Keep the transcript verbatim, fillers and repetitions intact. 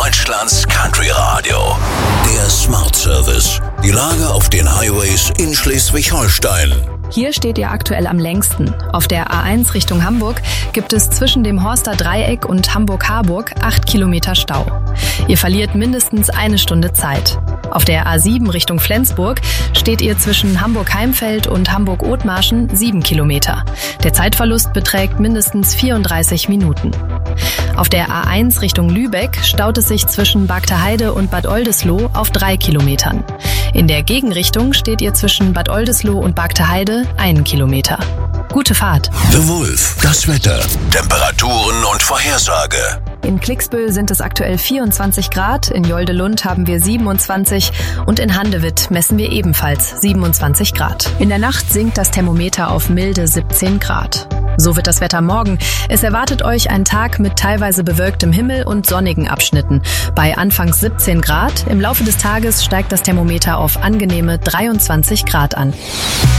Deutschlands Country Radio. Der Smart Service. Die Lage auf den Highways in Schleswig-Holstein. Hier steht ihr aktuell am längsten. Auf der A eins Richtung Hamburg gibt es zwischen dem Horster Dreieck und Hamburg-Harburg acht Kilometer Stau. Ihr verliert mindestens eine Stunde Zeit. Auf der A sieben Richtung Flensburg steht ihr zwischen Hamburg-Heimfeld und Hamburg-Othmarschen sieben Kilometer. Der Zeitverlust beträgt mindestens vierunddreißig Minuten. Auf der A eins Richtung Lübeck staut es sich zwischen Bagterheide und Bad Oldesloe auf drei Kilometern. In der Gegenrichtung steht ihr zwischen Bad Oldesloe und Bagterheide einen Kilometer. Gute Fahrt. The Wolf, das Wetter, Temperaturen und Vorhersage. In Klicksbüll sind es aktuell vierundzwanzig Grad, in Joldelund haben wir siebenundzwanzig und in Handewitt messen wir ebenfalls siebenundzwanzig Grad. In der Nacht sinkt das Thermometer auf milde siebzehn Grad. So wird das Wetter morgen. Es erwartet euch ein Tag mit teilweise bewölktem Himmel und sonnigen Abschnitten. Bei anfangs siebzehn Grad, im Laufe des Tages steigt das Thermometer auf angenehme dreiundzwanzig Grad an.